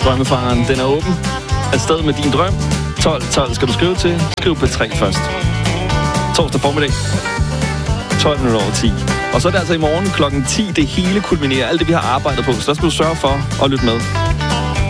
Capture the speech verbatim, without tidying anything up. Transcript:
Drømmefangeren, den er åben. Afsted med din drøm. tolv tolv skal du skrive til. Skriv P tre først. Torsdag formiddag. tolv minutter over ti. Og så er det altså i morgen klokken ti, det hele kulminerer. Alt det, vi har arbejdet på. Så der skal du sørge for at lytte med.